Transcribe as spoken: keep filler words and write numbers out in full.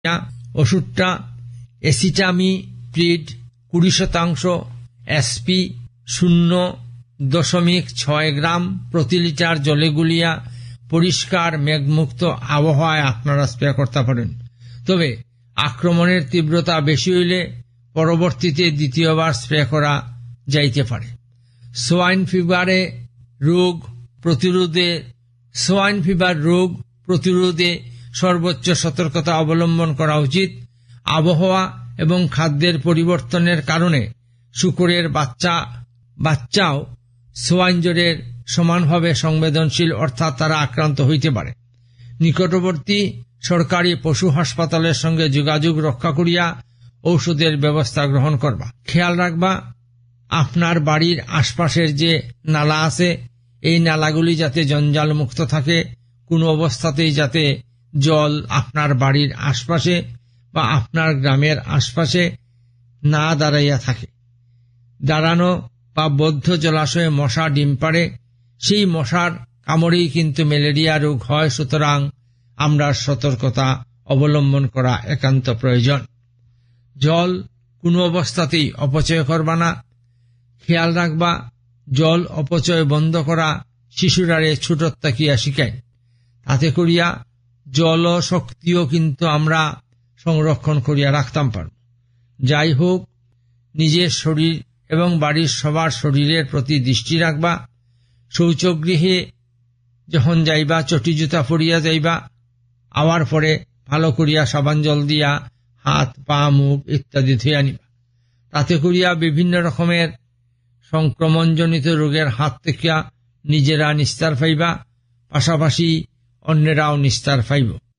ওষুধটা এসিটামিপ্রিড কুড়ি শতাংশ এসপি শূন্য দশমিক ছয় গ্রাম প্রতি লিটার জলে গুলিয়া পরিষ্কার মেঘমুক্ত আবহাওয়ায় আপনারা স্প্রে করতে পারেন। তবে আক্রমণের তীব্রতা বেশি হইলে পরবর্তীতে দ্বিতীয়বার স্প্রে করা যাইতে পারে। সোয়াইন ফিভারে রোগ প্রতিরোধে সোয়াইন ফিভার রোগ প্রতিরোধে সর্বোচ্চ সতর্কতা অবলম্বন করা উচিত। আবহাওয়া এবং খাদ্যের পরিবর্তনের কারণে শূকরের বাচ্চা বাচ্চাও সোয়াইন জ্বরের সমানভাবে সংবেদনশীল, অর্থাৎ তারা আক্রান্ত হইতে পারে। নিকটবর্তী সরকারি পশু হাসপাতালের সঙ্গে যোগাযোগ রক্ষা করিয়া ঔষধের ব্যবস্থা গ্রহণ করবা। খেয়াল রাখবা আপনার বাড়ির আশপাশের যে নালা আছে এই নালাগুলি যাতে জঞ্জাল মুক্ত থাকে, কোনো অবস্থাতেই যাতে জল আপনার বাড়ির আশপাশে বা আপনার গ্রামের আশপাশে না দাঁড়াইয়া থাকে। দাঁড়ানো বা বদ্ধ জলাশয়ে মশা ডিম পাড়ে, সেই মশার কামড়েই কিন্তু ম্যালেরিয়া রোগ হয়। সুতরাং আমরা সতর্কতা অবলম্বন করা একান্ত প্রয়োজন। জল কোনো অবস্থাতেই অপচয় করবা না। খেয়াল রাখবা জল অপচয় বন্ধ করা শিশুরারে ছোটর তাকিয়া শিখায়, তাতে করিয়া জল ও শক্তিও কিন্তু আমরা সংরক্ষণ করিয়া রাখতাম পারব। যাই হোক, নিজের শরীর এবং বাড়ির সবার শরীরের প্রতি দৃষ্টি রাখবা। শৌচগৃহে যখন যাইবা চটি জুতা পরিয়া যাইবা, আওয়ার পরে ভালো করিয়া সাবান জল দিয়া হাত পা মুখ ইত্যাদি ধুইয়া নিবা। তাতে করিয়া বিভিন্ন রকমের সংক্রমণজনিত রোগের হাত থেকে নিজেরা নিস্তার পাইবা, পাশাপাশি অন্যেরাও নিস্তার পাইব।